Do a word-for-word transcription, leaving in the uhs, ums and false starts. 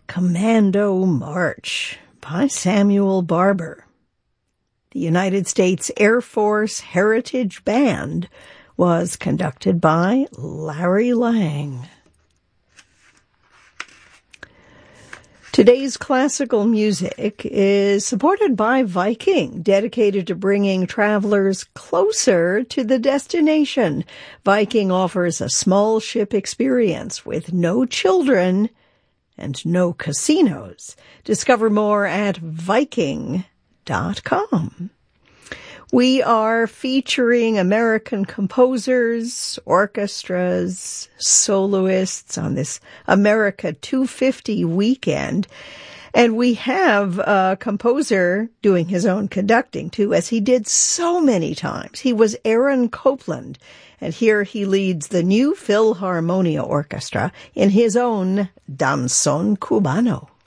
Commando March by Samuel Barber. The United States Air Force Heritage Band was conducted by Larry Lang. Today's classical music is supported by Viking, dedicated to bringing travelers closer to the destination. Viking offers a small ship experience with no children and no casinos. Discover more at Viking dot com. We are featuring American composers, orchestras, soloists on this America two fifty weekend. And we have a composer doing his own conducting, too, as he did so many times. He was Aaron Copland, and here he leads the New Philharmonia Orchestra in his own Danzón Cubano.